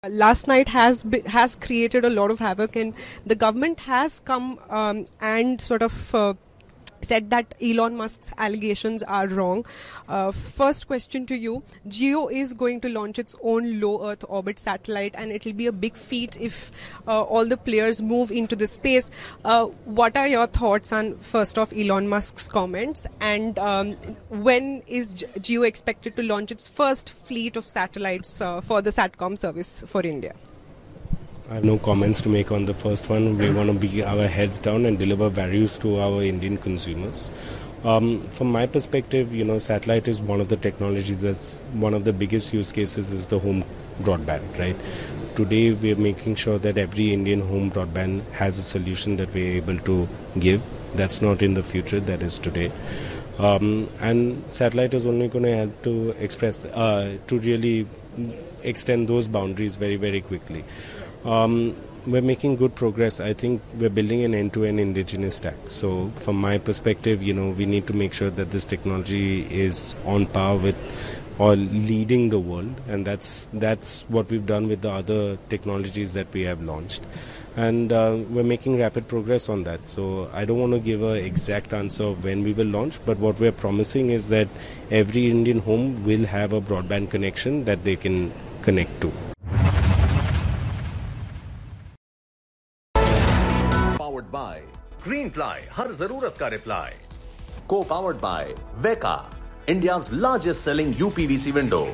last night has created a lot of havoc, and the government has come and sort of said that Elon Musk's allegations are wrong. First question to you. Geo is going to launch its own low Earth orbit satellite, and it will be a big feat if all the players move into the space. What are your thoughts on, first off, Elon Musk's comments, and when is Geo expected to launch its first fleet of satellites for the SATCOM service for India? I have no comments to make on the first one. We want to be our heads down and deliver values to our Indian consumers. From my perspective, satellite is one of the technologies that's one of the biggest use cases is the home broadband, right? Today, we are making sure that every Indian home broadband has a solution that we are able to give. That's not in the future, that is today. And satellite is only going to help to to really extend those boundaries very, very quickly. We're making good progress. I think we're building an end-to-end indigenous stack. So from my perspective, we need to make sure that this technology is on par with or leading the world. And that's what we've done with the other technologies that we have launched. And we're making rapid progress on that. So I don't want to give an exact answer of when we will launch, but what we're promising is that every Indian home will have a broadband connection that they can connect to. Powered by Greenply, हर जरूरत का reply. Co-powered by Veka, India's largest selling UPVC window.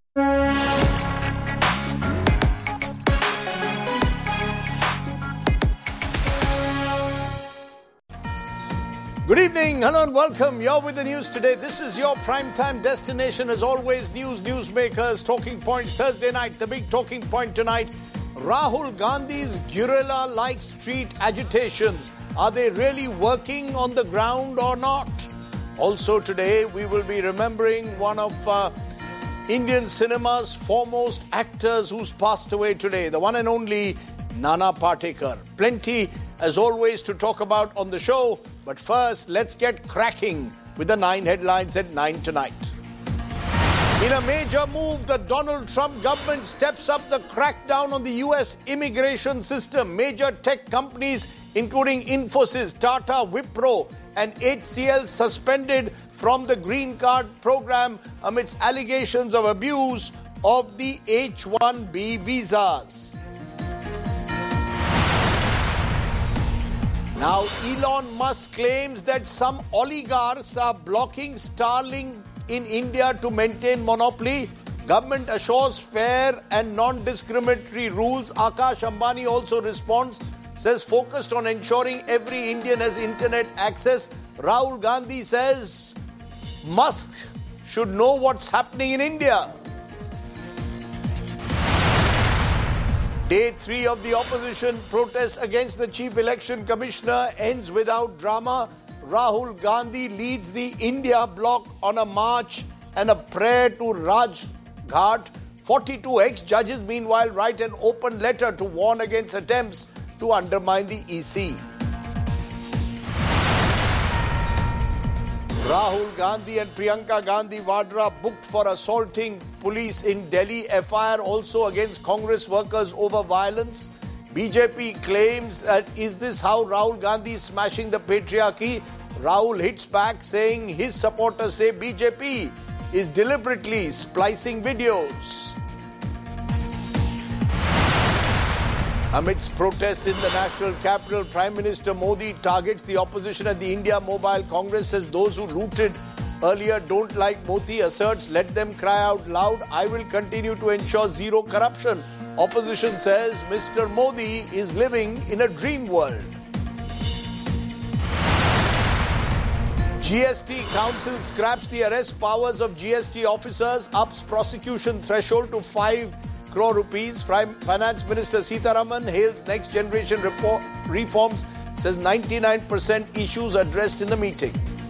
Good evening, hello and welcome. You're with the news today. This is your primetime destination. As always, newsmakers, Talking Point Thursday night. The big talking point tonight, Rahul Gandhi's guerrilla-like street agitations. Are they really working on the ground or not? Also today, we will be remembering one of Indian cinema's foremost actors who's passed away today, the one and only Nana Patekar. Plenty, as always, to talk about on the show. But first, let's get cracking with the 9 headlines at 9 tonight. In a major move, the Donald Trump government steps up the crackdown on the US immigration system. Major tech companies, including Infosys, Tata, Wipro, and HCL, suspended from the green card program amidst allegations of abuse of the H-1B visas. Now, Elon Musk claims that some oligarchs are blocking Starlink in India to maintain monopoly. Government assures fair and non-discriminatory rules. Akash Ambani also responds, says focused on ensuring every Indian has internet access. Rahul Gandhi says Musk should know what's happening in India. Day 3 of the opposition protests against the Chief Election Commissioner ends without drama. Rahul Gandhi leads the India bloc on a march and a prayer to Raj Ghat. 42 ex-judges, meanwhile, write an open letter to warn against attempts to undermine the EC. Rahul Gandhi and Priyanka Gandhi Vadra booked for assaulting police in Delhi. FIR also against Congress workers over violence. BJP claims that is this how Rahul Gandhi is smashing the patriarchy? Rahul hits back saying his supporters say BJP is deliberately splicing videos. Amidst protests in the national capital, Prime Minister Modi targets the opposition at the India Mobile Congress, says those who looted earlier don't like Modi, asserts let them cry out loud. I will continue to ensure zero corruption. Opposition says Mr. Modi is living in a dream world. GST Council scraps the arrest powers of GST officers, ups prosecution threshold to 5 crore rupees. Finance Minister Sitharaman hails next generation reforms, says 99% issues addressed in the meeting.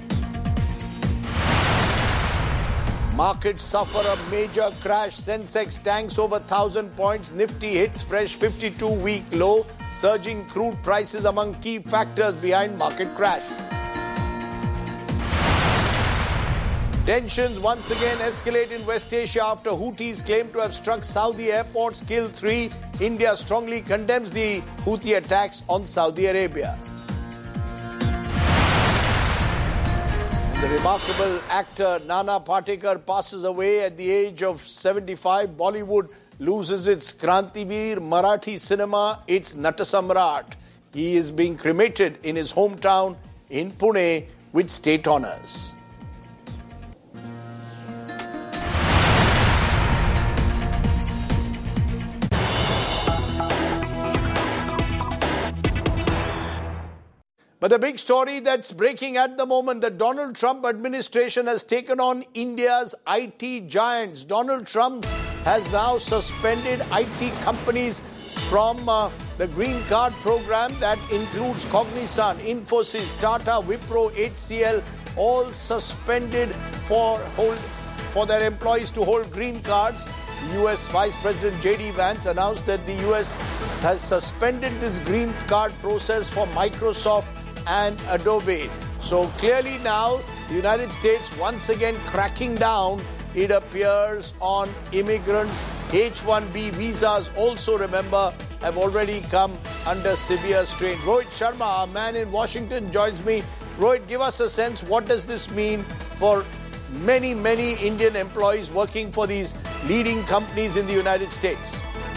Markets suffer a major crash. Sensex tanks over 1,000 points. Nifty hits fresh 52-week low. Surging crude prices among key factors behind market crash. Tensions once again escalate in West Asia after Houthis claim to have struck Saudi airports, killed 3. India strongly condemns the Houthi attacks on Saudi Arabia. The remarkable actor Nana Patekar passes away at the age of 75. Bollywood loses its Krantivir, Marathi cinema its Natasamrat. He is being cremated in his hometown in Pune with state honours. But the big story that's breaking at the moment, the Donald Trump administration has taken on India's IT giants. Donald Trump has now suspended IT companies from the Green Card program that includes Cognizant, Infosys, Tata, Wipro, HCL, all suspended for their employees to hold green cards. The US Vice President J.D. Vance announced that the US has suspended this green card process for Microsoft and Adobe. So clearly now the United States once again cracking down, it appears, on immigrants. H-1B visas also, remember, have already come under severe strain. Rohit Sharma, our man in Washington, joins me. Rohit, give us a sense, what does this mean for many Indian employees working for these leading companies in the United States?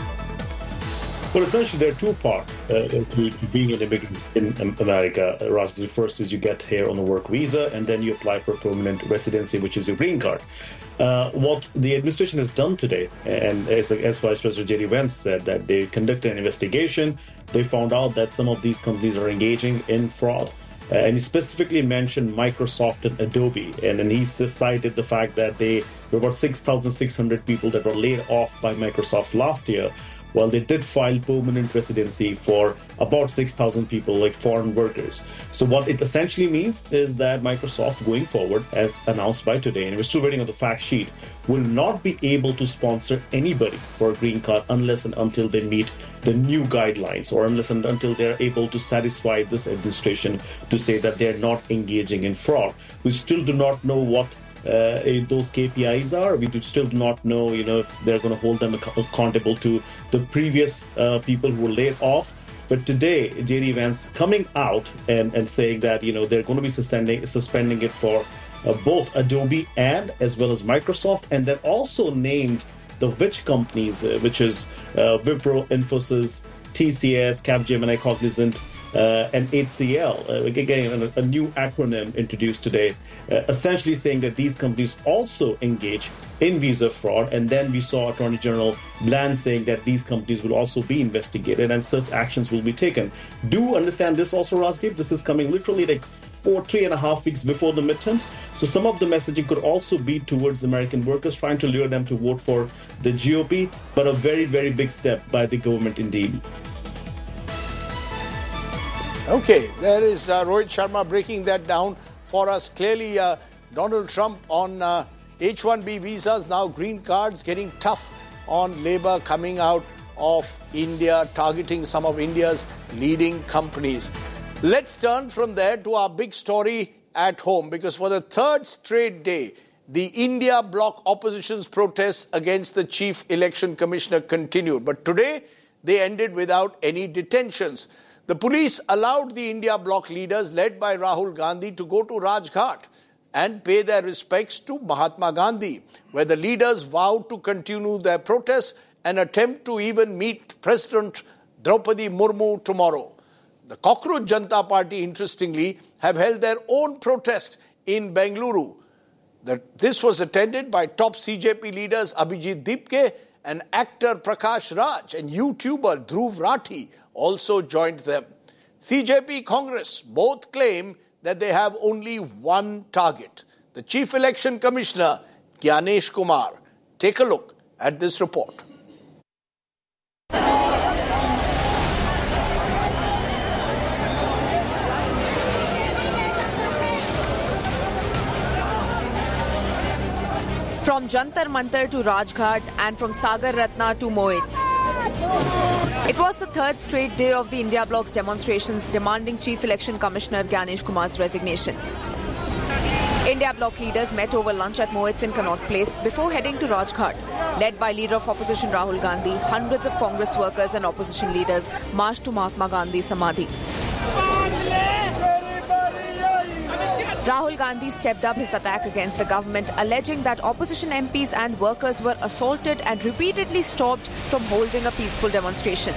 Well, essentially, there are two parts to being an immigrant in America. Raj, the first is you get here on a work visa, and then you apply for permanent residency, which is your green card. What the administration has done today, and as Vice President J.D. Vance said, that they conducted an investigation. They found out that some of these companies are engaging in fraud. And he specifically mentioned Microsoft and Adobe. And then he cited the fact that there were about 6,600 people that were laid off by Microsoft last year. Well, they did file permanent residency for about 6,000 people, like foreign workers. So what it essentially means is that Microsoft, going forward, as announced by today, and we're still waiting on the fact sheet, will not be able to sponsor anybody for a green card unless and until they meet the new guidelines, or unless and until they're able to satisfy this administration to say that they're not engaging in fraud. We still do not know what those KPIs are. We still do not know, if they're going to hold them accountable to the previous people who were laid off. But today, J.D. Vance coming out and saying that, they're going to be suspending it for both Adobe and as well as Microsoft, and then also named the which companies, which is Wipro, Infosys, TCS, Capgemini, Cognizant, and HCL, again, a new acronym introduced today, essentially saying that these companies also engage in visa fraud. And then we saw Attorney General Bland saying that these companies will also be investigated and such actions will be taken. Do understand this also, Rajdeep. This is coming literally like 3.5 weeks before the midterms. So some of the messaging could also be towards American workers, trying to lure them to vote for the GOP, but a very, very big step by the government indeed. Okay, there is Rohit Sharma breaking that down for us. Clearly, Donald Trump on H-1B visas, now green cards, getting tough on labor coming out of India, targeting some of India's leading companies. Let's turn from there to our big story at home, because for the third straight day, the India bloc opposition's protests against the Chief Election Commissioner continued. But today, they ended without any detentions. The police allowed the India bloc leaders, led by Rahul Gandhi, to go to Rajghat and pay their respects to Mahatma Gandhi, where the leaders vowed to continue their protests and attempt to even meet President Draupadi Murmu tomorrow. The Cockroach Janata Party, interestingly, have held their own protest in Bengaluru. This was attended by top CJP leaders Abhijit Dipke and actor Prakash Raj, and YouTuber Dhruv Rathi also joined them. CJP Congress both claim that they have only one target, the Chief Election Commissioner, Gyanesh Kumar. Take a look at this report. From Jantar Mantar to Rajghat and from Sagar Ratna to Mohits. It was the third straight day of the India bloc's demonstrations demanding Chief Election Commissioner Gyanesh Kumar's resignation. India bloc leaders met over lunch at Mohits in Connaught Place before heading to Rajghat. Led by leader of opposition Rahul Gandhi, hundreds of Congress workers and opposition leaders marched to Mahatma Gandhi's Samadhi. Rahul Gandhi stepped up his attack against the government, alleging that opposition MPs and workers were assaulted and repeatedly stopped from holding a peaceful demonstration.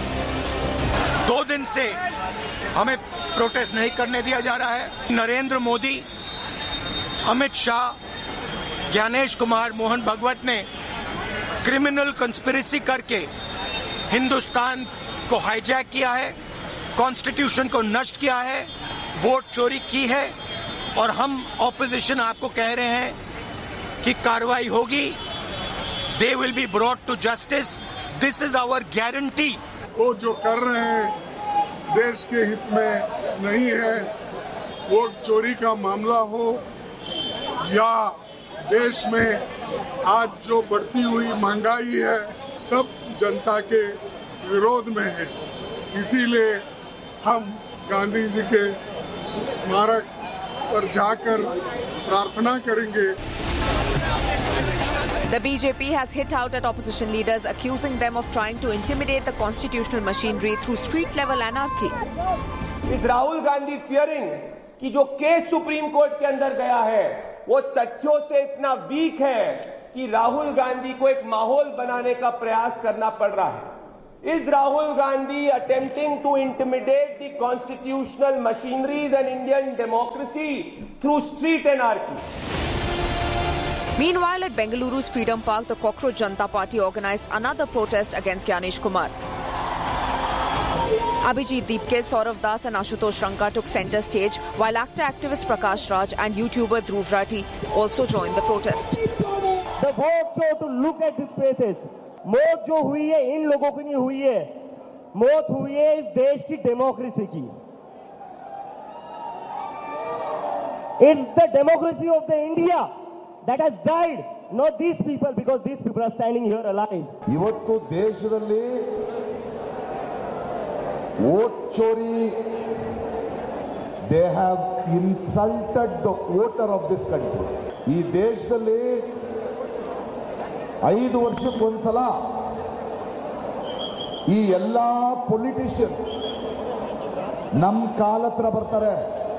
2 दिन से हमें protest नहीं करने दिया जा रहा है। नरेंद्र मोदी, अमित शाह, ज्ञानेश कुमार, मोहन भगवत ने क्रिमिनल कंस्पिरेसी करके हिंदुस्तान को हाईजैक किया है, कॉन्स्टिट्यूशन को नष्ट किया है, वोट चोरी की है और हम ऑपोजिशन आपको कह रहे हैं कि कार्रवाई होगी। They will be brought to justice. This is our guarantee. वो जो कर रहे हैं देश के हित में नहीं है। वोट चोरी का मामला हो या देश में आज जो बढ़ती हुई महंगाई है, सब जनता के विरोध में है। इसीलिए हम गांधी जी के स्मारक पर जाकर प्रार्थना करेंगे। The BJP has hit out at opposition leaders, accusing them of trying to intimidate the constitutional machinery through street-level anarchy. इस राहुल गांधी फियरिंग कि जो केस सुप्रीम कोर्ट के अंदर गया है वो तथ्यों से इतना वीक है कि राहुल गांधी को एक माहौल बनाने का प्रयास करना पड़ रहा है। Is Rahul Gandhi attempting to intimidate the constitutional machineries and Indian democracy through street anarchy? Meanwhile, at Bengaluru's Freedom Park, the Cockroach Janata Party organized another protest against Gyanesh Kumar. Abhijit Deepkit, Saurav Das and Ashutosh Ranka took centre stage, while actor-activist Prakash Raj and YouTuber Dhruv Rathi also joined the protest. The vote show to look at these faces. मौत जो हुई है इन लोगों की नहीं हुई है, मौत हुई है इस देश की डेमोक्रेसी की। It's the democracy of the India that has died, not these people, because these people are standing here alive. ಇವತ್ತು ದೇಶದಲ್ಲಿ vote Chori, they have insulted the voter of this country. ಈ ದೇಶದಲ್ಲಿ 5 ವರ್ಷಕ್ಕೊಂದ್ಸಲ ಈ ಎಲ್ಲಾ ಪೊಲಿಟಿಷಿಯನ್ಸ್ ನಮ್ಮ ಕಾಲ ಹತ್ರ ಬರ್ತಾರೆ,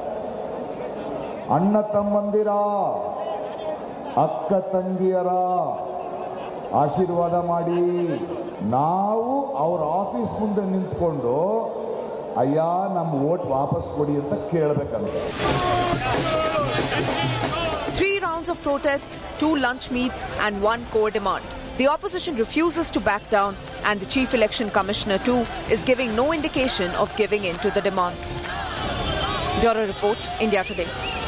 ಅಣ್ಣ ತಮ್ಮಂದಿರ ಅಕ್ಕ ತಂಗಿಯರ ಆಶೀರ್ವಾದ ಮಾಡಿ ನಾವು ಅವ್ರ ಆಫೀಸ್ ಮುಂದೆ ನಿಂತ್ಕೊಂಡು ಅಯ್ಯ ನಮ್ಮ ವೋಟ್ ವಾಪಸ್ ಕೊಡಿ ಅಂತ ಕೇಳಬೇಕಂತ. 3 rounds of protests, 2 lunch meets and 1 core demand. The opposition refuses to back down and the Chief Election Commissioner too is giving no indication of giving in to the demand. Bureau Report, India Today.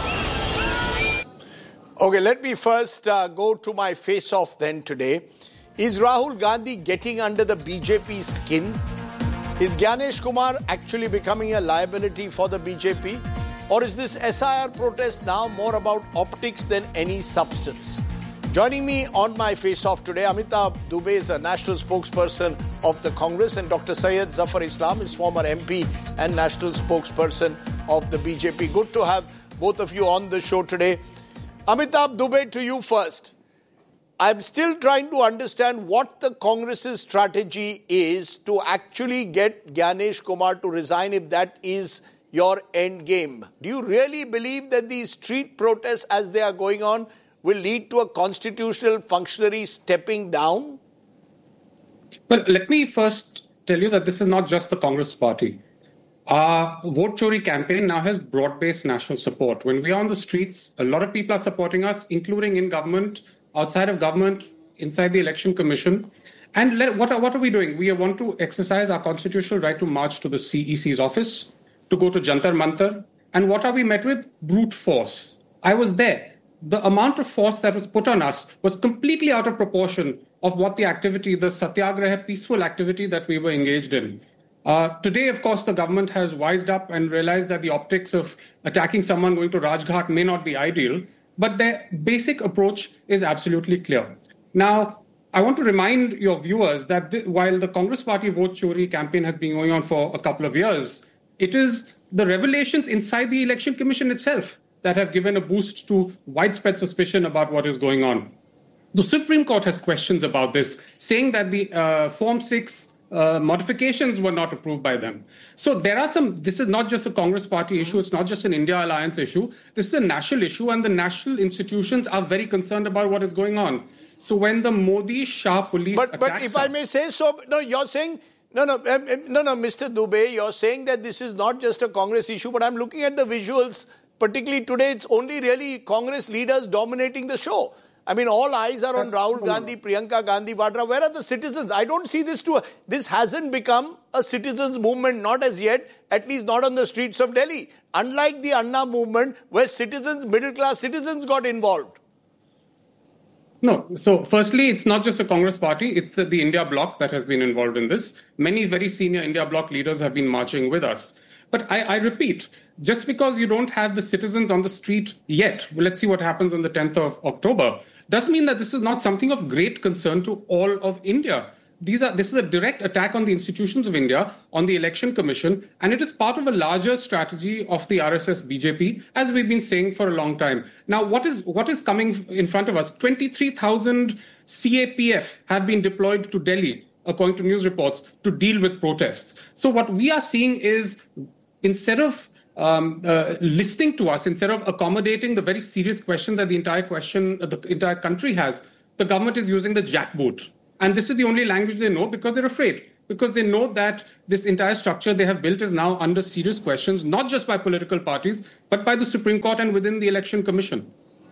Okay, let me first go to my face-off then today. Is Rahul Gandhi getting under the BJP's skin? Is Gyanesh Kumar actually becoming a liability for the BJP? Or is this SIR protest now more about optics than any substance? Joining me on my face-off today, Amitabh Dubey is a national spokesperson of the Congress, and Dr. Syed Zafar Islam is former MP and national spokesperson of the BJP. Good to have both of you on the show today. Amitabh Dubey, to you first. I'm still trying to understand what the Congress's strategy is to actually get Gyanesh Kumar to resign, if that is your end game. Do you really believe that these street protests as they are going on will lead to a constitutional functionary stepping down? Well, let me first tell you that this is not just the Congress party. Our Vote Chori campaign now has broad-based national support. When we are on the streets, a lot of people are supporting us, including in government, outside of government, inside the Election Commission. And what are we doing? We want to exercise our constitutional right to march to the CEC's office, to go to Jantar Mantar. And what are we met with? Brute force. I was there. The amount of force that was put on us was completely out of proportion of what the activity, the satyagraha, peaceful activity that we were engaged in. Today, of course, the government has wised up and realized that the optics of attacking someone going to Rajghat may not be ideal, but their basic approach is absolutely clear. Now, I want to remind your viewers that while the Congress Party Vote Chori campaign has been going on for a couple of years, it is the revelations inside the Election Commission itself that have given a boost to widespread suspicion about what is going on. The Supreme Court has questions about this, saying that the Form 6 modifications were not approved by them. So there are this is not just a Congress party issue, it's not just an India alliance issue, this is a national issue, and the national institutions are very concerned about what is going on. So when the Modi-Shah police But if I may say so, no, you're saying, no, Mr. Dubey, you're saying that this is not just a Congress issue, but I'm looking at the visuals, particularly today, it's only really Congress leaders dominating the show. I mean, all eyes are on Rahul Gandhi, Priyanka Gandhi Vadra. Where are the citizens? I don't see this hasn't become a citizens' movement, not as yet, at least not on the streets of Delhi. Unlike the Anna movement, where citizens, middle-class citizens got involved. No. So firstly, it's not just a Congress party. It's the India bloc that has been involved in this. Many very senior India bloc leaders have been marching with us. But I repeat, just because you don't have the citizens on the street yet, well, let's see what happens on the 10th of October, doesn't mean that this is not something of great concern to all of India. This is a direct attack on the institutions of India, on the Election Commission, and it is part of a larger strategy of the RSS BJP, as we've been saying for a long time. Now, what is coming in front of us? 23,000 CAPF have been deployed to Delhi, according to news reports, to deal with protests. So what we are seeing is, instead of listening to us, instead of accommodating the very serious question that the entire country has, the government is using the jackboot. And this is the only language they know because they're afraid. Because they know that this entire structure they have built is now under serious questions, not just by political parties, but by the Supreme Court and within the Election Commission.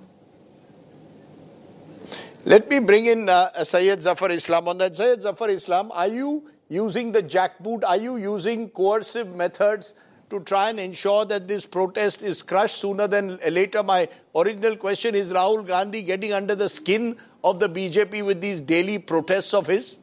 Let me bring in Syed Zafar Islam on that. Syed Zafar Islam, are you using the jackboot? Are you using coercive methods to try and ensure that this protest is crushed sooner than later? My original question is, Rahul Gandhi getting under the skin of the BJP with these daily protests of his?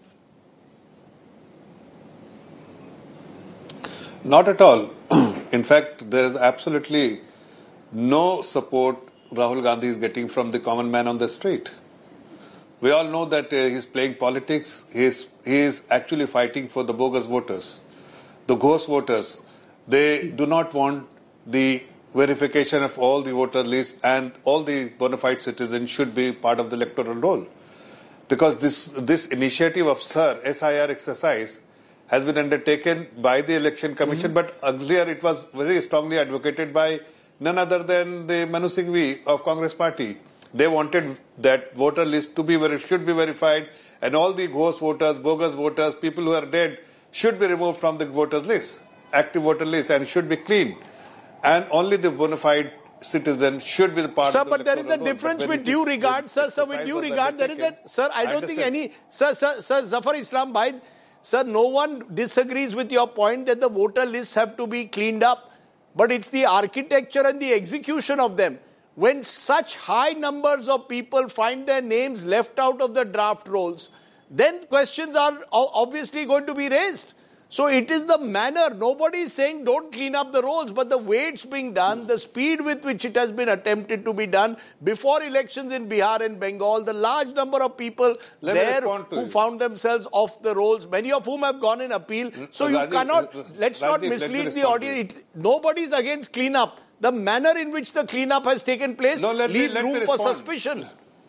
Not at all. In fact, there is absolutely no support Rahul Gandhi is getting from the common man on the street. We all know that he's playing politics. He is actually fighting for the bogus voters, the ghost voters. They do not want the verification of all the voter lists, and all the bona fide citizens should be part of the electoral roll. Because this initiative of SIR exercise has been undertaken by the Election Commission, but earlier it was very strongly advocated by none other than the Manu Singhvi of Congress Party. They wanted that voter list to should be verified, and all the ghost voters, bogus voters, people who are dead should be removed from the voters list, active voter list, and should be clean. And only the bona fide citizen should be the part of the but there is a difference with due regard, sir. Sir, with due regard, there is a, sir, I don't think any, sir, Zafar Islam Bhai, sir, no one disagrees with your point that the voter lists have to be cleaned up, but it's the architecture and the execution of them. When such high numbers of people find their names left out of the draft rolls, then questions are obviously going to be raised. So it is the manner. Nobody is saying don't clean up the rolls, but the way it's being done, the speed with which it has been attempted to be done before elections in Bihar and Bengal, the large number of people there who found themselves off the rolls, many of whom have gone in appeal. So you cannot, let's not mislead the audience. Nobody is against cleanup. The manner in which the cleanup has taken place leaves room for suspicion.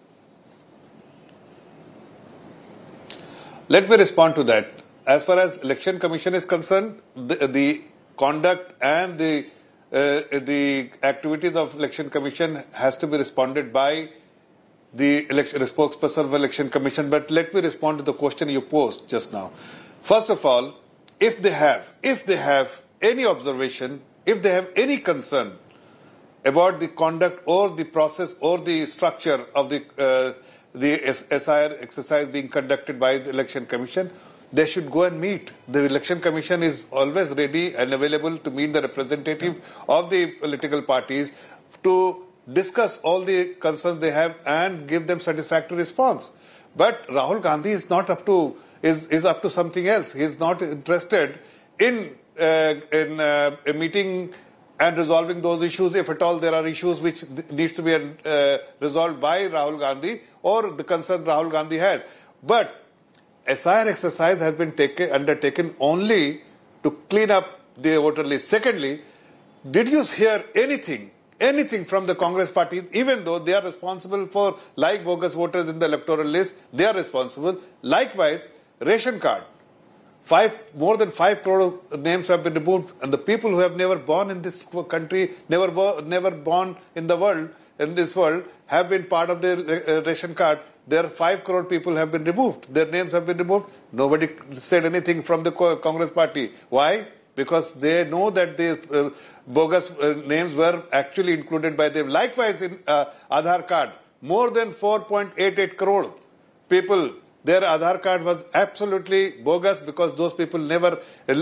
Let me respond to that. As far as Election Commission is concerned, the conduct and the activities of Election Commission has to be responded by the spokesperson of Election Commission. But let me respond to the question you posed just now. First of all, if they have any observation, if they have any concern about the conduct or the process or the structure of the SIR exercise being conducted by the Election Commission, they should go and meet. The Election Commission is always ready and available to meet the representative of the political parties to discuss all the concerns they have and give them satisfactory response. But Rahul Gandhi is not up to is up to something else. He is not interested in meeting and resolving those issues, if at all there are issues which needs to be resolved by Rahul Gandhi or the concern Rahul Gandhi has. But SIR exercise has been undertaken only to clean up the voter list. Secondly, did you hear anything anything from the Congress party, even though they are responsible for, like bogus voters in the electoral list, they are responsible. Likewise, ration card. More than 5 crore names have been removed, and the people who have never born in this country, never born in the world, in this world, have been part of the ration card. There are 5 crore people have been removed. Their names have been removed. Nobody said anything from the Congress party. Why? Because they know that the bogus names were actually included by them. Likewise, in Aadhaar card, more than 4.88 crore people, their Aadhaar card was absolutely bogus because those people never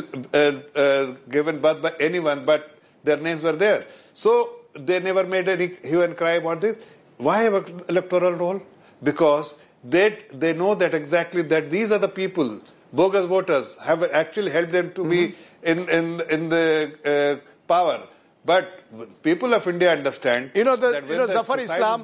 given birth by anyone, but their names were there. So they never made any hue and cry about this. Why have an electoral roll? Because they know that exactly that these are the people, bogus voters, have actually helped them to be in the power. But people of India understand that when Zafar Islam,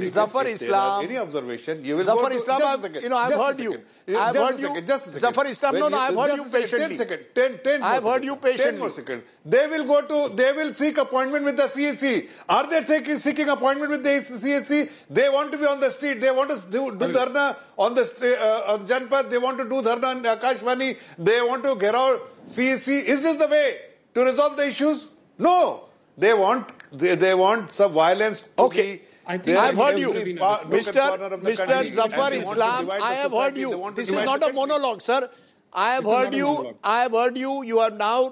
any observation, you will Zafar go to, Islam, I've heard you. I've heard you. Zafar Islam, I've heard you patiently. I've heard you patiently. 10 more seconds. They will seek appointment with the CSC. Are they seeking appointment with the CSC? They want to be on the street. They want to do dharna on the on Janpath. They want to do dharna on Akashvani. They want to get out CSC. Is this the way to resolve the issues? No. They want some violence to be. I've heard you. Mr. Zafar Islam, I have heard you. This is not a monologue, sir. I have heard you. I have heard you. You are now...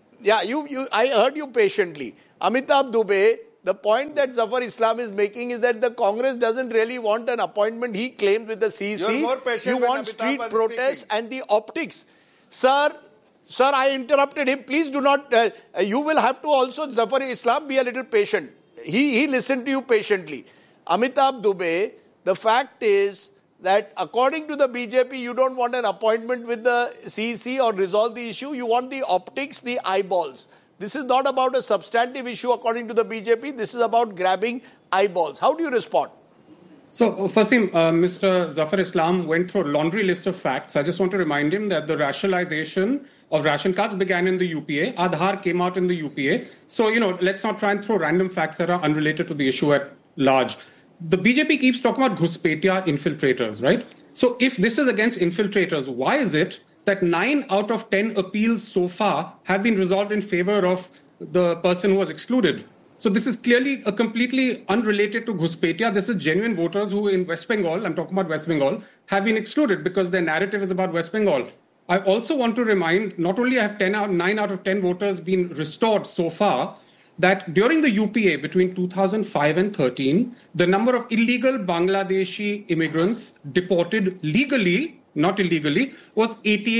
I heard you patiently. Amitabh Dubey, the point that Zafar Islam is making is that the Congress doesn't really want an appointment, he claims, with the CEC. You want street protests and the optics. Sir, I interrupted him. Please do not... you will have to also, Zafar Islam, be a little patient. He listened to you patiently. Amitabh Dubey, the fact is that according to the BJP, you don't want an appointment with the CEC or resolve the issue. You want the optics, the eyeballs. This is not about a substantive issue according to the BJP. This is about grabbing eyeballs. How do you respond? So, firstly, Mr. Zafar Islam went through a laundry list of facts. I just want to remind him that the rationalization of ration cards began in the UPA. Aadhaar came out in the UPA. So, let's not try and throw random facts that are unrelated to the issue at large. The BJP keeps talking about Ghuspetia infiltrators, right? So, if this is against infiltrators, why is it that 9 out of 10 appeals so far have been resolved in favor of the person who was excluded? So this is clearly a completely unrelated to Ghuspetia. This is genuine voters who in West Bengal, I'm talking about West Bengal, have been excluded because their narrative is about West Bengal. I also want to remind, not only have 9 out of 10 voters been restored so far, that during the UPA between 2005 and 13, the number of illegal Bangladeshi immigrants deported legally, not illegally, was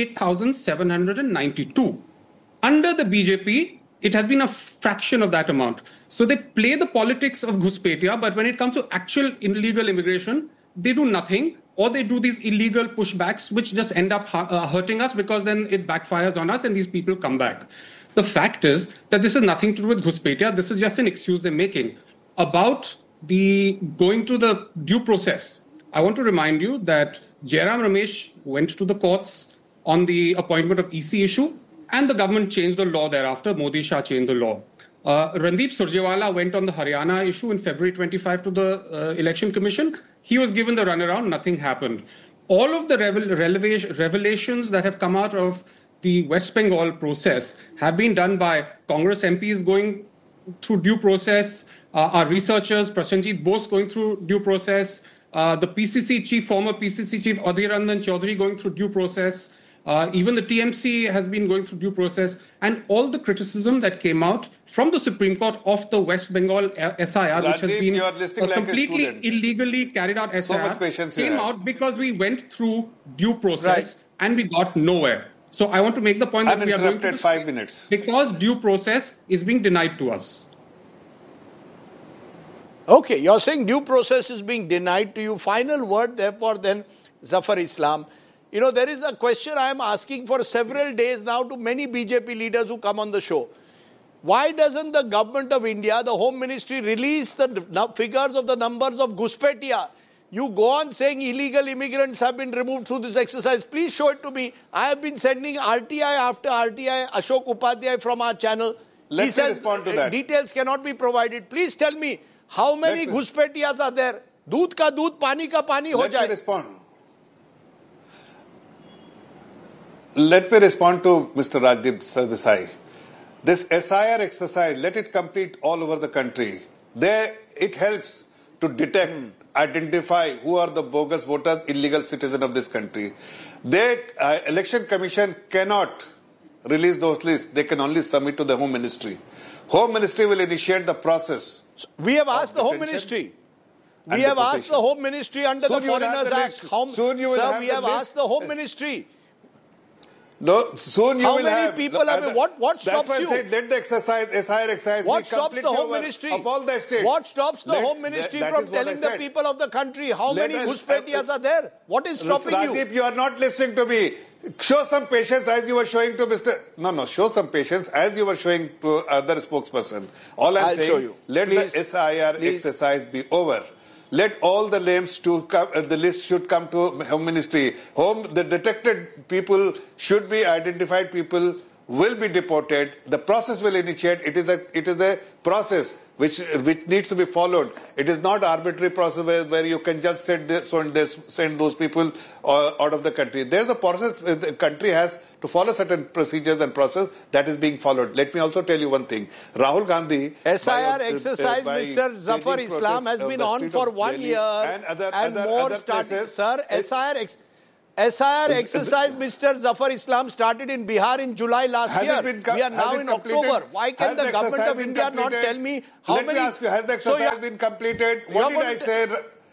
88,792. Under the BJP, it has been a fraction of that amount. So they play the politics of Ghuspetia, but when it comes to actual illegal immigration, they do nothing, or they do these illegal pushbacks, which just end up hurting us because then it backfires on us and these people come back. The fact is that this has nothing to do with Ghuspetia. This is just an excuse they're making. About the going to the due process, I want to remind you that Jairam Ramesh went to the courts on the appointment of EC issue, and the government changed the law thereafter. Modi Shah changed the law. Randeep Surjewala went on the Haryana issue in February 25 to the Election Commission. He was given the runaround. Nothing happened. All of the revelations that have come out of the West Bengal process have been done by Congress MPs going through due process, our researchers, Prasenjit Bose going through due process, the PCC chief, former PCC chief Adhir Ranjan Chaudhary going through due process. Even the TMC has been going through due process, and all the criticism that came out from the Supreme Court of the West Bengal SIR, which has been a completely illegally carried out SIR, came out because we went through due process and we got nowhere. So I want to make the point that we are going to 5 minutes because due process is being denied to us. Okay, you're saying due process is being denied to you. Final word, therefore, then, Zafar Islam. There is a question I am asking for several days now to many BJP leaders who come on the show. Why doesn't the government of India, the Home Ministry, release the figures of the numbers of Ghuspetia? You go on saying illegal immigrants have been removed through this exercise. Please show it to me. I have been sending RTI after RTI, Ashok Upadhyay from our channel. he says details cannot be provided. Please tell me, how many घुसपैठियाs are there? दूध का दूध, पानी का पानी हो जाए. Let me respond. Let me respond to Mr. Rajdeep Sardesai. This SIR exercise, let it complete all over the country. There, it helps to detect, identify who are the bogus voters, illegal citizens of this country. Election Commission cannot release those lists. They can only submit to the Home Ministry. Home Ministry will initiate the process. We have asked the Home Ministry. We have asked the Home Ministry under the Foreigners Act. Sir, we have asked the Home Ministry. No, soon you will have. How many people have... What stops you? Let the exercise, SIR exercise... What stops the Home Ministry? Of all the states. What stops the Home Ministry from telling the people of the country how many घुसपैठियाs are there? What is stopping you? Rajdeep, you are not listening to me. Show some patience as you were showing to Mr... No, show some patience as you were showing to other spokesperson. All I'm saying, show you. Let the SIR exercise be over. Let all the names to come, the list should come to Home Ministry. The detected people should be identified. People will be deported. The process will initiate. It is a process which needs to be followed. It is not arbitrary process where you can just send those people out of the country. There is a process. The country has to follow certain procedures and process that is being followed. Let me also tell you one thing. Rahul Gandhi... SIR exercise, Mr. Zafar Islam has been on for 1 year and more started. Sir, SIR exercise, Mr. Zafar Islam started in Bihar in July last year. We are now in October. Why can the government of India not tell me how many... Let me ask you, has the exercise been completed? What did I say?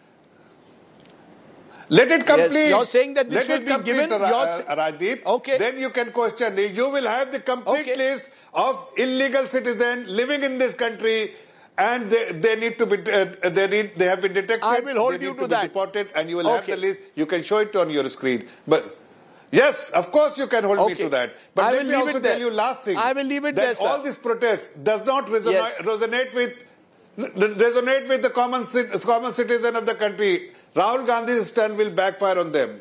Let it complete. Yes, you're saying that this will be given. Rajdeep. Okay. Then you can question. You will have the complete list of illegal citizens living in this country, and they need to be. They have been detected. I will hold you to that. Deported, and you will have the list. You can show it on your screen. But yes, of course you can hold me to that. But let me also tell you last thing. I will leave it there, sir. All this protest does not resonate with the common citizen of the country. Rahul Gandhi's stand will backfire on them.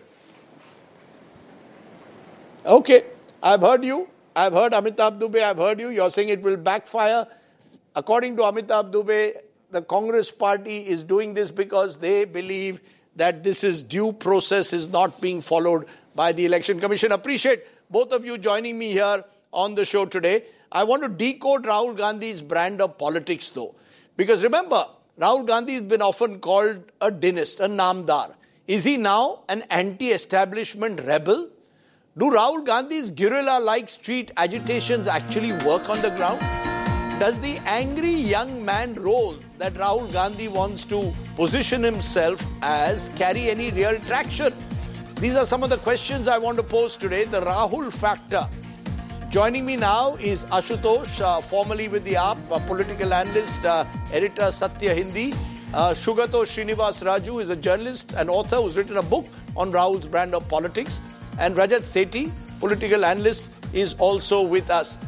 Okay, I've heard you. I've heard Amitabh Dubey. I've heard you. You're saying it will backfire. According to Amitabh Dubey, the Congress party is doing this because they believe that this is due process is not being followed by the Election Commission. Appreciate both of you joining me here on the show today. I want to decode Rahul Gandhi's brand of politics though. Because remember, Rahul Gandhi has been often called a dynast, a namdar. Is he now an anti-establishment rebel? Do Rahul Gandhi's guerrilla-like street agitations actually work on the ground? Does the angry young man role that Rahul Gandhi wants to position himself as carry any real traction? These are some of the questions I want to pose today. The Rahul factor. Joining me now is Ashutosh, formerly with the AAP, a political analyst, editor Satya Hindi. Shugato Srinivas Raju is a journalist and author who's written a book on Rahul's brand of politics. And Rajat Sethi, political analyst, is also with us.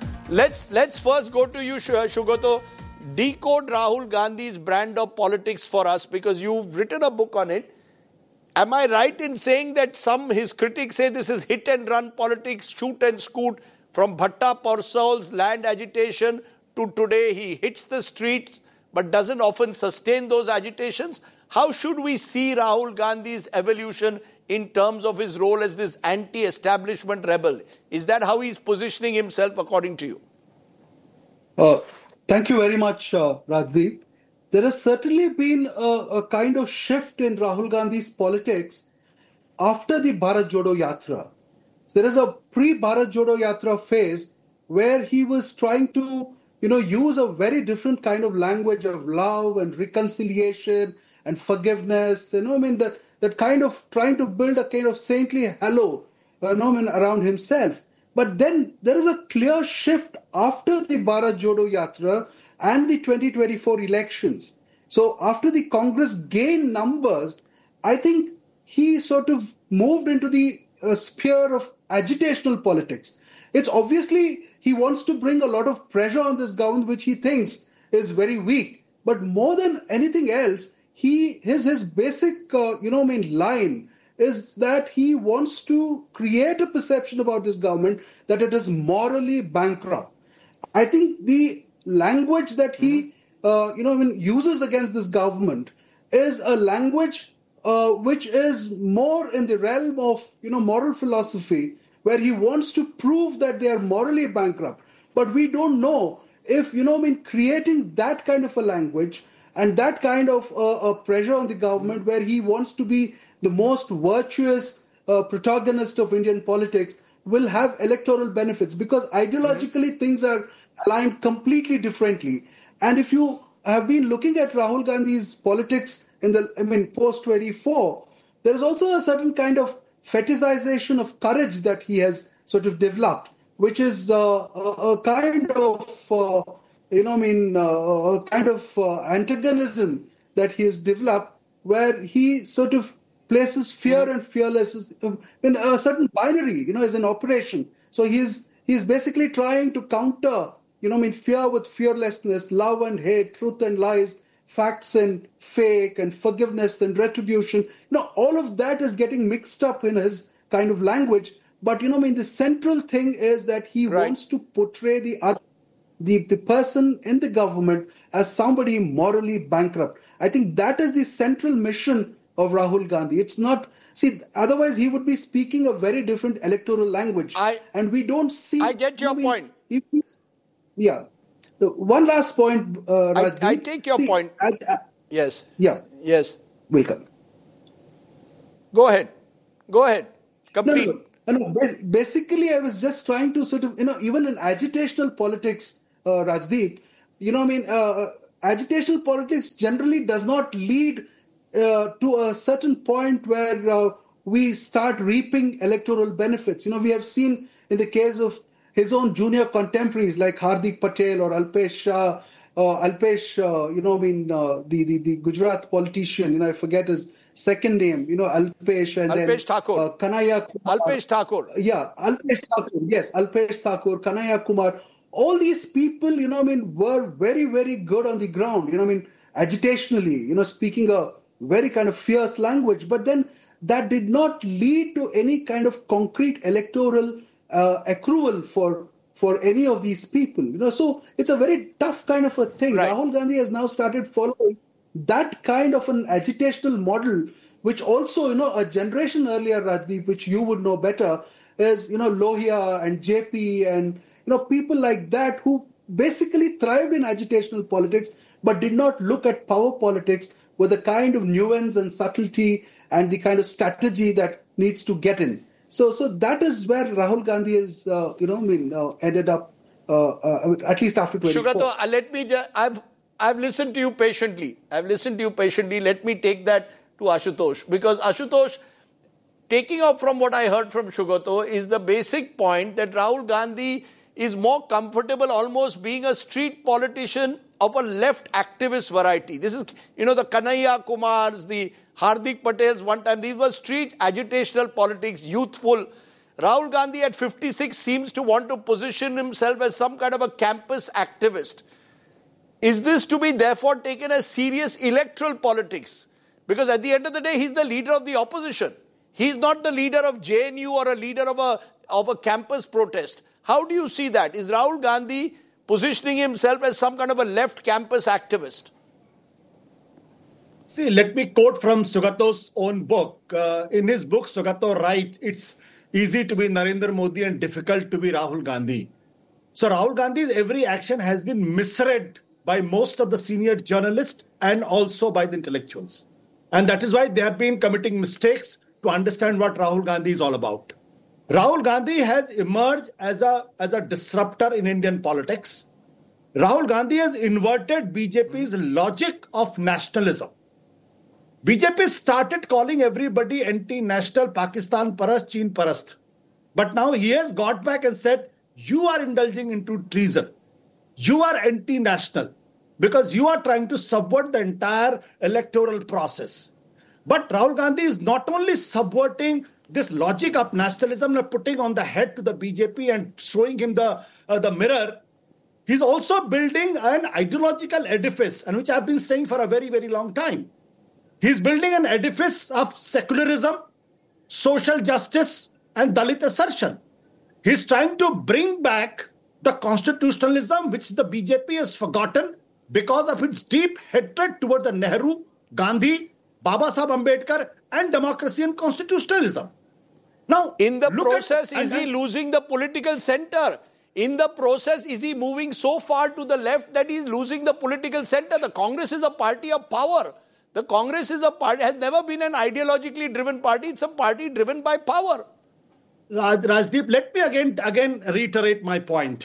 Let's first go to you, Shugato. Decode Rahul Gandhi's brand of politics for us because you've written a book on it. Am I right in saying that his critics say this is hit and run politics, shoot and scoot, from Bhatta Parsaul's land agitation to today he hits the streets but doesn't often sustain those agitations? How should we see Rahul Gandhi's evolution in terms of his role as this anti-establishment rebel? Is that how he's positioning himself according to you? Thank you very much, Rajdeep. There has certainly been a kind of shift in Rahul Gandhi's politics after the Bharat Jodo Yatra. There is a pre-Bharat Jodo Yatra phase where he was trying to, use a very different kind of language of love and reconciliation and forgiveness. That kind of trying to build a kind of saintly halo, around himself. But then there is a clear shift after the Bharat Jodo Yatra and the 2024 elections. So after the Congress gained numbers, I think he sort of moved into the sphere of agitational politics. It's obviously he wants to bring a lot of pressure on this government, which he thinks is very weak. But more than anything else, his basic line is that he wants to create a perception about this government that it is morally bankrupt. I think the language that he uses against this government is a language which is more in the realm of moral philosophy, where he wants to prove that they are morally bankrupt. But we don't know if creating that kind of a language and that kind of a pressure on the government, where he wants to be the most virtuous protagonist of Indian politics, will have electoral benefits, because ideologically things are aligned completely differently. And if you have been looking at Rahul Gandhi's politics in the post-24, there is also a certain kind of fetishization of courage that he has sort of developed, which is a kind of antagonism that he has developed, where he sort of places fear and fearlessness in a certain binary, is an operation. So he's basically trying to counter, fear with fearlessness, love and hate, truth and lies, facts and fake, and forgiveness and retribution. All of that is getting mixed up in his kind of language. But, the central thing is that he wants to portray the person in the government as somebody morally bankrupt. I think that is the central mission of Rahul Gandhi. It's not, otherwise he would be speaking a very different electoral language. And we don't see... I get your point. Yeah. One last point, Rajdeep. I take your point. Yes. Yeah. Yes. Welcome. Go ahead. Complete. No. Basically, I was just trying to sort of, even in agitational politics, Rajdeep, agitational politics generally does not lead to a certain point where we start reaping electoral benefits. We have seen in the case of his own junior contemporaries like Hardik Patel or Alpesh Shah, the Gujarat politician, I forget his second name, Alpesh, and Alpesh Thakur. Kanhaiya Kumar. Alpesh Thakur. Yeah, Alpesh Thakur. Yes, Alpesh Thakur, Kanhaiya Kumar. All these people, were very, very good on the ground, agitationally, speaking a very kind of fierce language. But then that did not lead to any kind of concrete electoral accrual for any of these people. So it's a very tough kind of a thing. Right. Rahul Gandhi has now started following that kind of an agitational model, which also, a generation earlier, Rajdeep, which you would know better, is, Lohia and JP and, people like that who basically thrived in agitational politics, but did not look at power politics with the kind of nuance and subtlety and the kind of strategy that needs to get in. So that is where Rahul Gandhi is, ended up, at least after 24. Sugato, let me I've listened to you patiently. Let me take that to Ashutosh. Because Ashutosh, taking up from what I heard from Sugato, is the basic point that Rahul Gandhi is more comfortable almost being a street politician of a left activist variety. This is, the Kanhaiya Kumars, the Hardik Patels one time, these were street agitational politics, youthful. Rahul Gandhi at 56 seems to want to position himself as some kind of a campus activist. Is this to be therefore taken as serious electoral politics? Because at the end of the day, he's the leader of the opposition. He's not the leader of JNU or a leader of a campus protest. How do you see that? Is Rahul Gandhi positioning himself as some kind of a left campus activist? See, let me quote from Sugato's own book. In his book, Sugato writes, it's easy to be Narendra Modi and difficult to be Rahul Gandhi. So Rahul Gandhi's every action has been misread by most of the senior journalists and also by the intellectuals. And that is why they have been committing mistakes to understand what Rahul Gandhi is all about. Rahul Gandhi has emerged as a disruptor in Indian politics. Rahul Gandhi has inverted BJP's logic of nationalism. BJP started calling everybody anti-national, Pakistan Parast, Cheen Parast. But now he has got back and said, you are indulging into treason. You are anti-national because you are trying to subvert the entire electoral process. But Rahul Gandhi is not only subverting this logic of nationalism and putting on the head to the BJP and showing him the mirror, he's also building an ideological edifice, and which I've been saying for a very, very long time. He's building an edifice of secularism, social justice, and Dalit assertion. He's trying to bring back the constitutionalism which the BJP has forgotten because of its deep hatred toward the Nehru, Gandhi, Baba Saheb Ambedkar and democracy and constitutionalism. Now, in the process, is he losing the political center? In the process, is he moving so far to the left that he is losing the political center? The Congress is a party of power. The Congress is a party, has never been an ideologically driven party. It's a party driven by power. Rajdeep, let me again reiterate my point.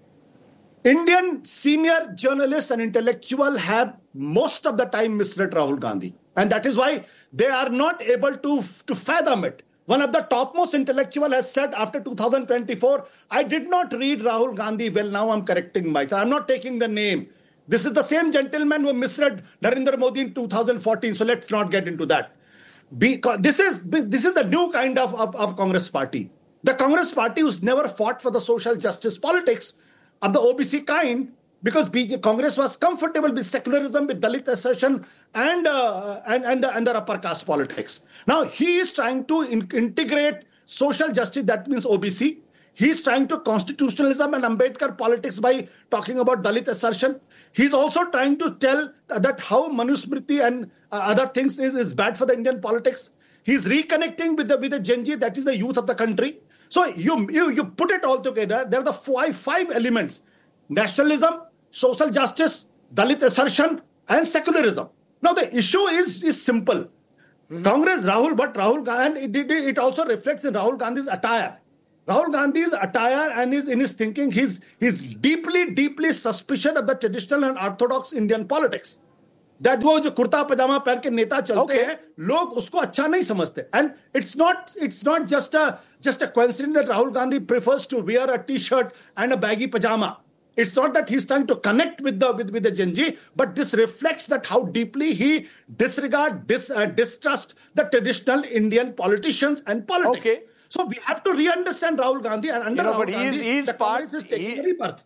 Indian senior journalists and intellectuals have most of the time misread Rahul Gandhi. And that is why they are not able to fathom it. One of the topmost intellectuals has said after 2024, I did not read Rahul Gandhi well. Now I'm correcting myself. I'm not taking the name. This is the same gentleman who misread Narendra Modi in 2014. So let's not get into that. Because this is the new kind of Congress party. The Congress party who's never fought for the social justice politics of the OBC kind, because Congress was comfortable with secularism, with Dalit assertion and the upper caste politics. Now he is trying to integrate social justice, that means OBC. He's trying to constitutionalism and Ambedkar politics by talking about Dalit assertion. He's also trying to tell that how Manusmriti and other things is bad for the Indian politics. He's reconnecting with the Gen Z, that is the youth of the country. So you put it all together, there are the five elements: nationalism, social justice, Dalit assertion, and secularism. Now the issue is simple. Congress, Rahul Gandhi, and it also reflects in Rahul Gandhi's attire. Rahul Gandhi's attire and in his thinking, he's deeply suspicious of the traditional and orthodox Indian politics. That वो जो कुर्ता पजामा पहन के नेता चलते हैं, लोग उसको अच्छा नहीं समझते. And it's not just a coincidence that Rahul Gandhi prefers to wear a t-shirt and a baggy pajama. It's not that he's trying to connect with the Gen Z, but this reflects that how deeply he distrust the traditional Indian politicians and politics. Okay. So we have to re-understand Rahul Gandhi, and under Rahul Gandhi, the Congress is taking rebirth.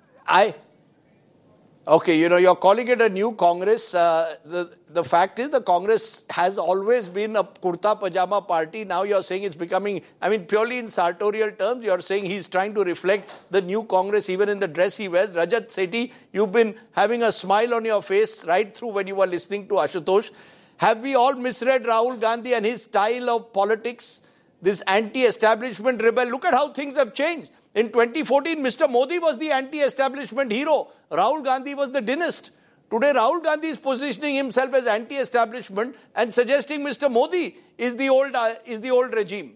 Okay, you're calling it a new Congress. The fact is the Congress has always been a kurta pajama party. Now you're saying it's becoming, purely in sartorial terms, you're saying he's trying to reflect the new Congress even in the dress he wears. Rajat Sethi, you've been having a smile on your face right through when you were listening to Ashutosh. Have we all misread Rahul Gandhi and his style of politics? This anti-establishment rebel. Look at how things have changed. In 2014, Mr. Modi was the anti-establishment hero. Rahul Gandhi was the dynast. Today, Rahul Gandhi is positioning himself as anti-establishment and suggesting Mr. Modi is the old regime.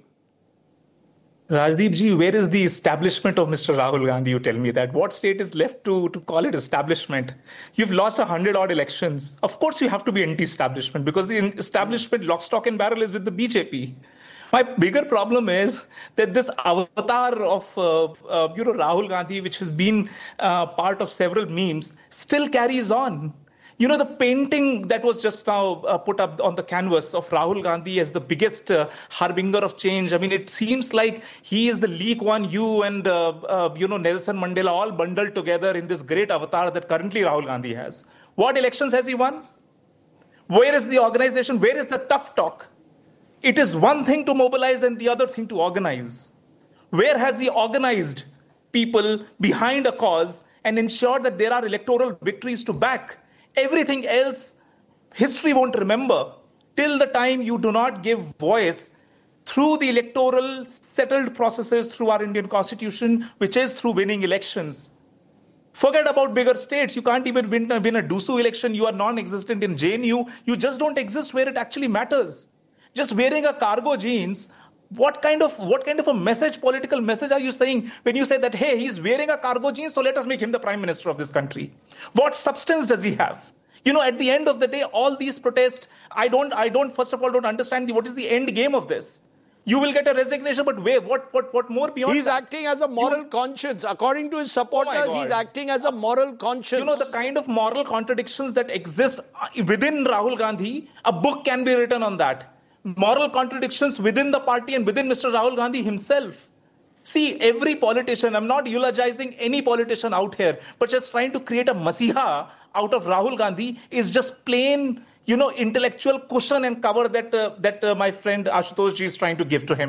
Rajdeep ji, where is the establishment of Mr. Rahul Gandhi? You tell me that. What state is left to call it establishment? You've lost 100-odd elections. Of course, you have to be anti-establishment because the establishment, lock, stock and barrel is with the BJP. My bigger problem is that this avatar of Rahul Gandhi, which has been part of several memes, still carries on. The painting that was just now put up on the canvas of Rahul Gandhi as the biggest harbinger of change. It seems like he is the Lee Kuan Yew and Nelson Mandela all bundled together in this great avatar that currently Rahul Gandhi has. What elections has he won? Where is the organization? Where is the tough talk? It is one thing to mobilize and the other thing to organize. Where has he organized people behind a cause and ensured that there are electoral victories to back? Everything else, history won't remember till the time you do not give voice through the electoral settled processes through our Indian Constitution, which is through winning elections. Forget about bigger states. You can't even win a DUSU election. You are non-existent in JNU. You just don't exist where it actually matters. Just wearing a cargo jeans, what kind of a political message are you saying when you say that, hey, he's wearing a cargo jeans, so let us make him the prime minister of this country? What substance does he have? At the end of the day, all these protests, I don't first of all don't understand what is the end game of this. You will get a resignation, but where? What more beyond He's that? acting as a moral conscience. According to his supporters, he's acting as a moral conscience. The kind of moral contradictions that exist within Rahul Gandhi, a book can be written on that. Moral contradictions within the party and within Mr. Rahul Gandhi himself. See, every politician, I'm not eulogizing any politician out here, but just trying to create a masiha out of Rahul Gandhi is just plain, intellectual cushion and cover that my friend Ashutosh ji is trying to give to him.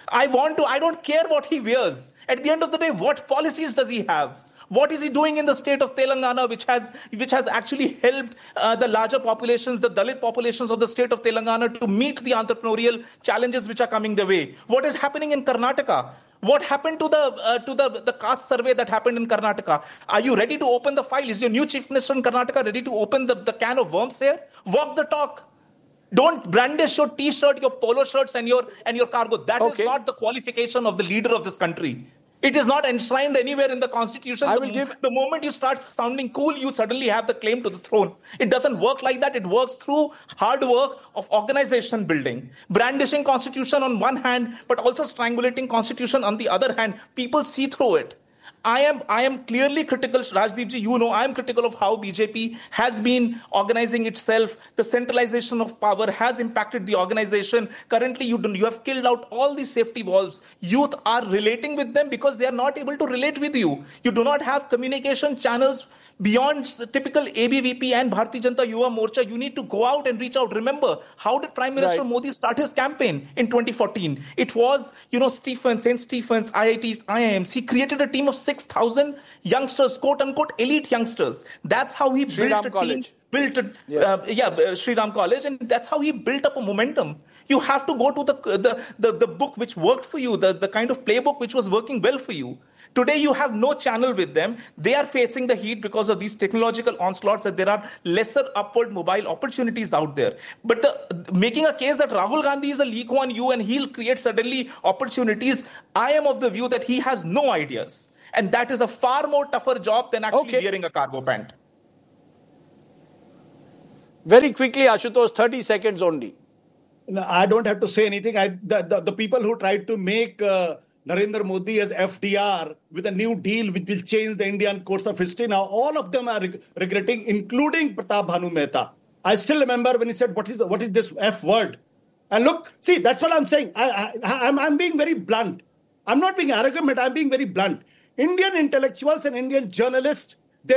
I don't care what he wears. At the end of the day, what policies does he have? What is he doing in the state of Telangana, which has actually helped the larger populations, the Dalit populations of the state of Telangana to meet the entrepreneurial challenges which are coming their way? What is happening in Karnataka? What happened to the caste survey that happened in Karnataka? Are you ready to open the file? Is your new chief minister in Karnataka ready to open the can of worms here? Walk the talk. Don't brandish your T-shirt, your polo shirts, and your cargo. That is not the qualification of the leader of this country. It is not enshrined anywhere in the constitution. The moment you start sounding cool, you suddenly have the claim to the throne. It doesn't work like that. It works through hard work of organization building. Brandishing constitution on one hand, but also strangulating constitution on the other hand. People see through it. I am clearly critical, Rajdeepji, you know, I am critical of how BJP has been organizing itself. The centralization of power has impacted the organization. Currently, you have killed out all the safety valves. Youth are relating with them because they are not able to relate with you. You do not have communication channels beyond typical ABVP and Bharatiya Janata Yuva Morcha. You need to go out and reach out. Remember, how did Prime Minister Modi start his campaign in 2014? It was, St. Stephens, IITs, IIMs. He created a team of 6,000 youngsters, quote-unquote elite youngsters. That's how he built a team. Sri Ram College, and that's how he built up a momentum. You have to go to the book which worked for you, the kind of playbook which was working well for you. Today, you have no channel with them. They are facing the heat because of these technological onslaughts, that there are lesser upward mobile opportunities out there. But making a case that Rahul Gandhi is a Lee Kuan Yew and he'll create suddenly opportunities, I am of the view that he has no ideas. And that is a far more tougher job than actually wearing a cargo pant. Very quickly, Ashutosh, 30 seconds only. No, I don't have to say anything. The people who tried to make Narendra Modi as FDR with a new deal which will change the Indian course of history, now all of them are regretting, including Pratap Bhanu Mehta. I still remember when he said, what is this F word? And look, see, that's what I'm saying. I'm being very blunt. I'm not being arrogant, but I'm being very blunt. Indian intellectuals and Indian journalists